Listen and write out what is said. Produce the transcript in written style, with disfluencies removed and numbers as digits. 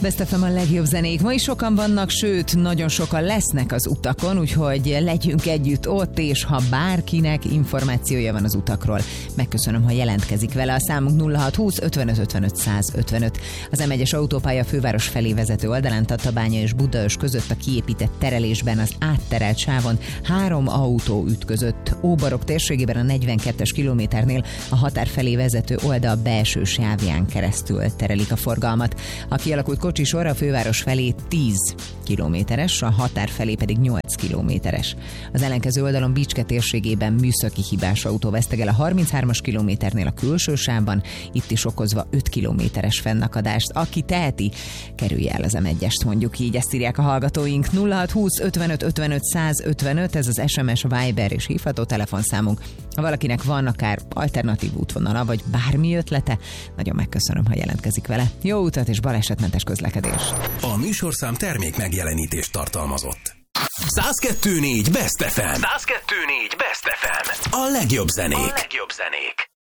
Best FM a legjobb zenék. Ma is sokan vannak, sőt, nagyon sokan lesznek az utakon, úgyhogy legyünk együtt ott, és ha bárkinek információja van az utakról, megköszönöm, ha jelentkezik vele. A számunk 0620 55 55 155. Az M1-es autópálya főváros felé vezető oldalán Tatabánya és Budaörs között a kiépített terelésben az átterelt sávon 3 autó ütközött. Óbarok térségében a 42-es kilométernél a határ felé vezető oldal belső sávján keresztül terelik a forgalmat. A kialakult kocsisor a főváros felé 10 kilométeres, a határ felé pedig 8 kilométeres. Az ellenkező oldalon Bicske térségében műszaki hibás autó vesztegel a 33-as kilométernél a külső sávban, itt is okozva 5 kilométeres fennakadást. Aki teheti, kerülje el az M1-est, mondjuk így, ezt írják a hallgatóink. 0620 55 55 155, ez az SMS, Viber és hívható telefonszámunk. Ha valakinek van akár alternatív útvonala, vagy bármi ötlete, nagyon megköszönöm, ha jelentkezik vele. Jó utat és balesetmentes közlekedés. A műsorszám termék megjelenítést tartalmazott. 102.4 Best FM. 102.4 Best FM. A legjobb zenék.